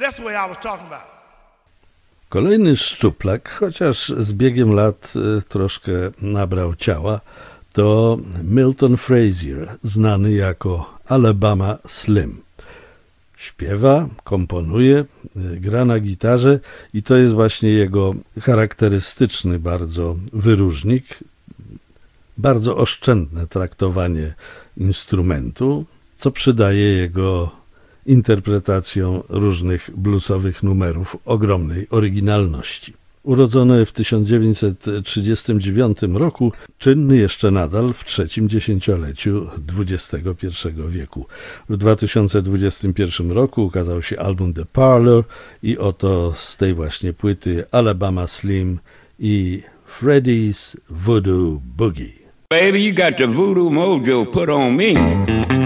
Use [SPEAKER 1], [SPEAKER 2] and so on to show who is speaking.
[SPEAKER 1] That's the way I was talking about.
[SPEAKER 2] Kolejny szczuplak, chociaż z biegiem lat troszkę nabrał ciała, to Milton Frazier, znany jako Alabama Slim. Śpiewa, komponuje, gra na gitarze i to jest właśnie jego charakterystyczny bardzo wyróżnik, bardzo oszczędne traktowanie instrumentu, co przydaje jego interpretacjom różnych bluesowych numerów ogromnej oryginalności. Urodzony w 1939 roku, czynny jeszcze nadal w trzecim dziesięcioleciu XXI wieku. W 2021 roku ukazał się album The Parlor i oto z tej właśnie płyty Alabama Slim i Freddie's Voodoo Boogie.
[SPEAKER 3] Baby, you got the voodoo mojo put on me.